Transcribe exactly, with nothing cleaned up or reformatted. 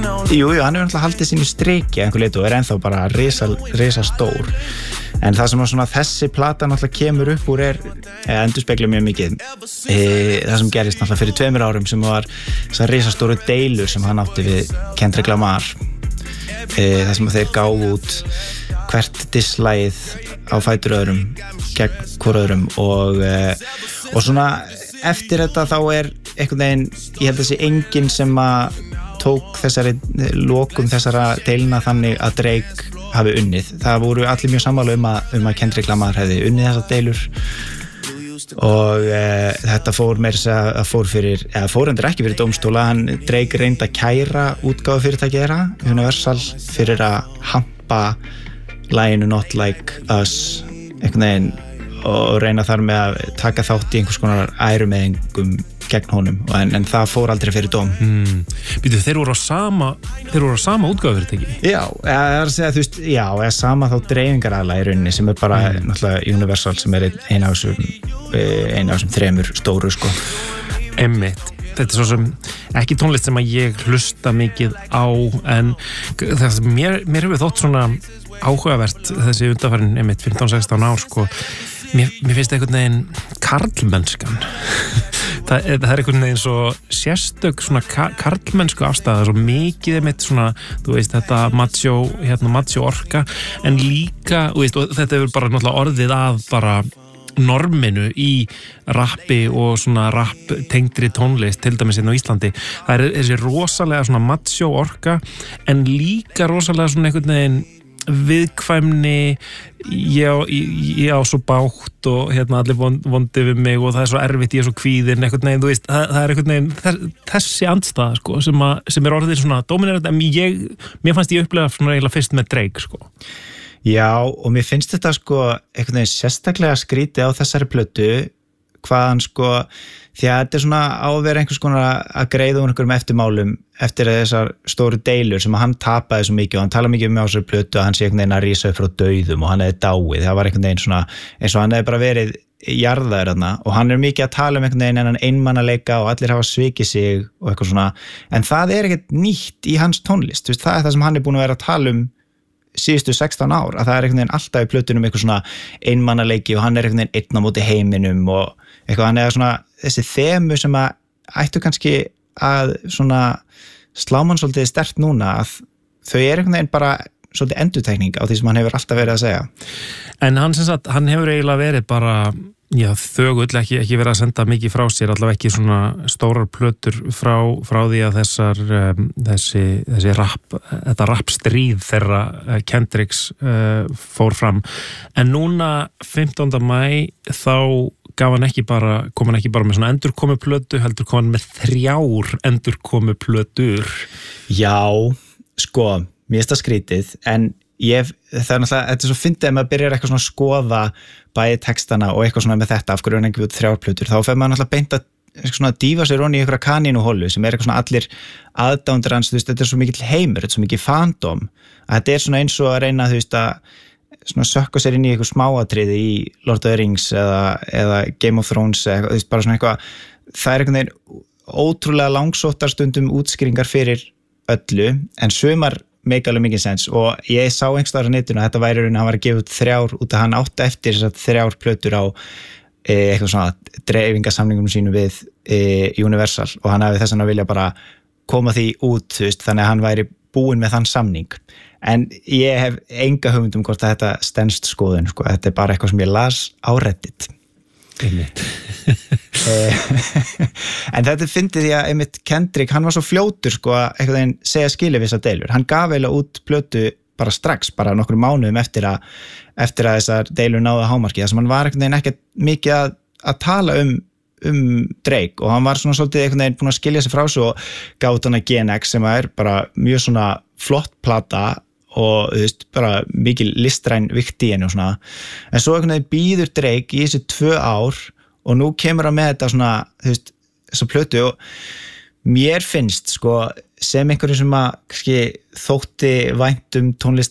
Jú, jú, hann hefur náttúrulega haldið sínu striki einhver leyti og er ennþá bara risa, risa stór en það sem svona þessi plata náttúrulega kemur upp úr er endurspeglar mjög mikið e, það sem gerist náttúrulega fyrir tveimur árum sem var þessar risa stóru deilur sem hann átti við Kendrick Lamar e, það sem þeir gáfu út hvert disslagið á fætur öðrum gegn hvor öðrum og, e, og svona eftir þetta þá er einhvern veginn, ég held að þessi enginn sem að tók þessari lokum þessara deilna þannig að Drake hafi unnið. Það voru allir mjög sammála um að, um að Kendrick Lamar hefði unnið þessar deilur og e, þetta fór meira að fór fyrir, eða fór endur ekki fyrir dómstóla, hann Drake reyndi að kæra útgáfu fyrirtæki þeirra, Universal, fyrir að hampa laginu Not Like Us einhvern veginn og reyna þar með að taka þátt í einhvers konar ærumeðingum gegn honum en, en það fór aldrei fyrir dóm mm. Býtu, þeir voru á sama þeir voru á sama útgáfufyrirtæki? Já, það er að segja, þú veist, já, eða sama þá dreifingaraðla í rauninni sem er bara mm. náttúrulega Universal sem er eina af þessum eina af þessum þremur stóru, sko Einmitt, þetta er svo sem ekki tónlist sem að ég hlusta mikið á en það sem mér, mér hefur þótt svona áhugavert þessi undanfarin einmitt fimmtán sextán ár, sko Mér, mér finnst einhvern veginn karlmennskan það, það er einhvern veginn svo sérstök svona karlmennsku afstæða svo mikið einmitt svona þú veist þetta macho, hérna macho orka en líka, þú veist, og þetta hefur bara náttúrulega orðið að bara norminu í rappi og svona rapp tengdri tónlist til dæmis hérna á Íslandi það er þessi rosalega svona macho orka en líka rosalega svona einhvern veginn viðkvæmni ég á, ég á svo bátt og hérna allir vondi við mig og það er svo erfitt, ég er svo kvíðin einhvern veginn, þú veist, það, það er einhvern veginn þessi andstæða, sko, sem, að, sem er orðið svona dominerandi, en ég mér fannst ég upplega svona eiginlega fyrst með Drake, sko Já, og mér finnst þetta, sko, einhvern veginn sérstaklega skrítið á þessari plötu hvaðan, sko, því að þetta er svona á að vera einhvers konar að greiða um einhverjum eftirmálum eftir þessar stóru deilur sem hann tapaði svo mikið og hann tala mikið um á þessari plötu að hann sé einhvern veginn að rísa upp frá dauðum og hann hefði dáið, það var einhvern veginn svona eins og hann hefði bara verið jarðaður þarna og hann er mikið að tala um einhvern veginn en hann einmannaleika og allir hafa svikið sig og eitthvað svona, en það er ekkert nýtt í hans tónlist, þú veist, það er það sem hann er búin að vera að tala um síðustu sextán ár, að það er einhvern veginn alltaf í plötunum eitthvað svona einmannaleiki og hann er einhvern veginn einn á móti heiminum og eitthvað, hann er svona þessi þemu sem að ættu kannski að svona slá mann svolítið sterkt núna að þau er einhvern veginn bara svolítið endurtekning á því sem hann hefur alltaf verið að segja. En hann sem sagt, hann hefur eiginlega verið bara já, þögull, ekki, ekki verið að senda mikið frá sér, allavega ekki svona stórar plötur frá, frá því að þessar um, þessi, þessi rap, þetta rapstríð þeirra uh, Kendricks uh, fór fram. En núna fimmtánda maí þá gaf hann ekki bara, kom hann ekki bara með svona endurkomu plötu, heldur kom hann með þrjár endurkomu plötur. Já, sko, mér finnst það skrítið, en ég, það er náttúrulega, þetta er svo fyndið að maður byrjar eitthvað svona að skoða bæði textana og eitthvað svona með þetta, af hverju hann ekki út þrjár plötur, þá fer maður náttúrulega beint að svona dífa sér onni í einhverja kanínuholu sem er eitthvað svona allir aðdándur hans, þú veist, þetta er svo mikill heimur, þetta er svo mikill fandom, að þetta er svona eins og að reyna, þú veist, að svona sökka sér inn í eitthvað smáatriði í Lord of the Rings eða, eða Game of Thrones eða, þú veist, bara svona eitthvað, það er einhvern veginn ótrúlega langsóttar stundum útskýringar fyrir öllu, en sumar make alveg mikið sens og ég sá einhverstaðar á netinu að þetta væri raun að hann var að gefa út þrjár út að hann átti eftir þessar þrjár plötur á e, eitthvað svona dreifingasamningum sínum við e, Universal og hann hafi þess að vilja bara koma því út, þú veist, þannig að hann væri búinn með þann samning, en ég hef enga hugmynd um hvort að þetta stenst skoðun, sko, þetta er bara eitthvað sem ég las á Reddit. Einmitt. En þetta fyndið því að einmitt Kendrick, hann var svo fljótur, sko, að einhvern veginn segja skilið við þessar deilur, hann gaf eiginlega út plötu bara strax, bara nokkru mánuðum eftir að, eftir að þessar deilur náðu hámarki, þess að hann var einhvern veginn ekkert mikið að, að tala um um Drake og hann var svona svolítið einhvern veginn búin að skilja sig frá svo og gátt hann að Gen X sem er bara mjög svona flott plata og þú veist, bara mikil listræn vikt í henni og svona, en svo einhvern veginn býður Drake í þessi tvö ár og nú kemur hann með þetta svona, þú veist, þessa plötu og mér finnst, sko, sem einhverju sem að kannski þótti vænt um tónlist